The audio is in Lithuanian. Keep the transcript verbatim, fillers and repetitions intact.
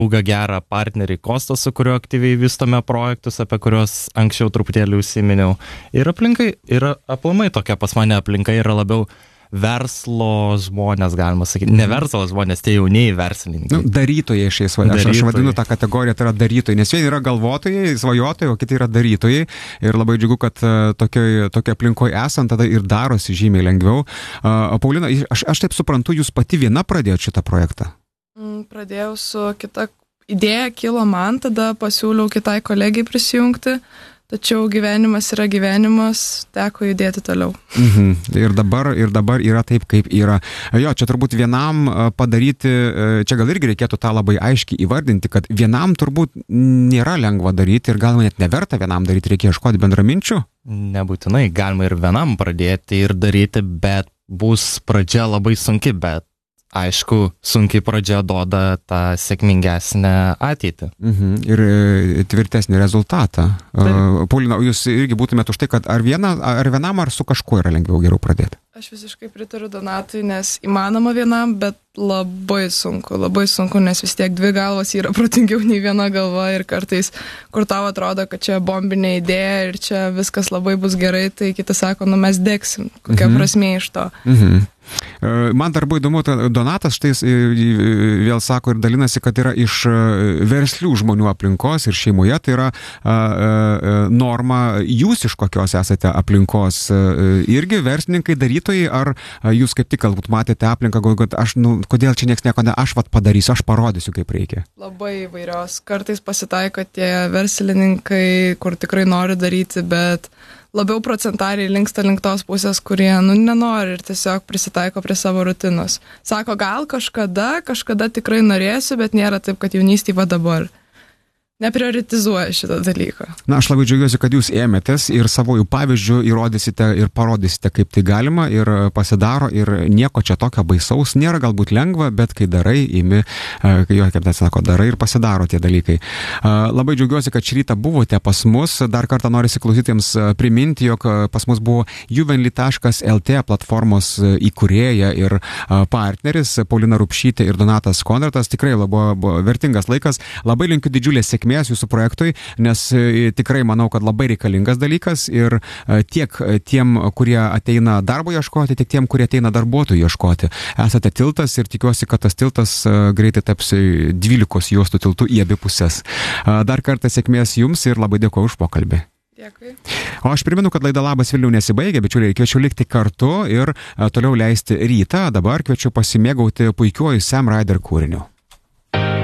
draugą gerą partnerį Kostą, su kuriuo aktyviai vystome projektus, apie kuriuos anksčiau truputėlį užsiminiau. Ir aplinkai, ir aplamai tokia pas mane aplinka yra labiau verslo žmonės, galima sakyti. Ne verslo žmonės, tie jaunieji verslininkai. Nu, darytojai šiais vadinu. Aš, aš vadinu tą kategoriją, tai yra darytojai. Nes vieni yra galvotojai, svajotojai, o kiti yra darytojai. Ir labai džiugu, kad tokioj, tokioj aplinkoje esant, tada ir darosi žymiai lengviau. Uh, Paulina, aš, aš taip suprantu, jūs pati viena pradėjote šitą projektą? Pradėjau su kita idėja, kilo man, tada pasiūliau kitai kolegijai prisijungti, tačiau gyvenimas yra gyvenimas, teko judėti toliau. Mhm. Ir dabar, ir dabar yra taip, kaip yra. Jo, čia turbūt vienam padaryti, čia gal irgi reikėtų tą labai aiškiai įvardinti, kad vienam turbūt nėra lengva daryti ir gal net neverta vienam daryti, reikia ieškoti bendraminčių. Nebūtinai, galima ir vienam pradėti ir daryti, bet bus pradžia labai sunki, bet aišku, sunkiai pradžia duoda tą sėkmingesnę ateitį. Mhm. Ir tvirtesnį rezultatą. Uh, Paulina, jūs irgi būtumėte už tai, kad ar, viena, ar vienam, ar su kažkuo yra lengviau geriau pradėti? Aš visiškai pritariu Donatui, nes įmanoma vienam, bet labai sunku, labai sunku, nes vis tiek dvi galvos yra protingiau nei viena galva ir kartais, kur tau atrodo, kad čia bombinė idėja ir čia viskas labai bus gerai, tai kitas sako, nu mes degsim, kokia mhm. prasmė iš to. Mhm. Man dar buvo įdomu, Donatas štai vėl sako ir dalinasi, kad yra iš verslių žmonių aplinkos ir šeimoje, tai yra norma, jūs iš kokios esate aplinkos, irgi verslininkai, darytojai, ar jūs kaip tik galbūt matėte aplinką, kad aš, nu, kodėl čia nieks nieko ne, aš vat padarysiu, aš parodysiu, kaip reikia. Labai įvairios, kartais pasitaiko tie verslininkai, kur tikrai nori daryti, bet labiau procentariai linksta link tos pusės, kurie, nu, nenori ir tiesiog prisitaiko prie savo rutinos. Sako, gal kažkada, kažkada tikrai norėsiu, bet nėra taip, kad jaunystė va dabar. Neprioritizuoja šitą dalyką. Na, aš labai džiaugiuosi, kad jūs ėmėtės ir savojų pavyzdžių įrodysite ir parodysite, kaip tai galima ir pasidaro ir nieko čia tokio baisaus. Nėra galbūt lengva, bet kai darai, imi, kai jo, kaip tai sako, darai ir pasidaro tie dalykai. Labai džiaugiuosi, kad šį rytą buvote pas mus. Dar kartą norisi klausytėms priminti, jog pas mus buvo juvenly taškas lt platformos įkūrėja ir partneris Paulina Rupšytė ir Donatas Konradas. Tikrai labai buvo vertingas laikas. Labai linkiu didžiulės sėkmės jūsų projektui, nes tikrai manau, kad labai reikalingas dalykas ir tiek tiem, kurie ateina darbo ieškoti, tiek tiem, kurie ateina darbuotojų ieškoti. Esate tiltas ir tikiuosi, kad tas tiltas greitai taps dvylikos juostų tiltų į abi pusės. Dar kartą sėkmės jums ir labai dėkoju už pokalbį. Dėkui. O aš primenu, kad laida Labas Vilniau nesibaigia, bičiuliai, kviečiu likti kartu ir toliau leisti rytą. Dabar kviečiu pasimėgauti puikiuoju Sam Ryder kūriniu.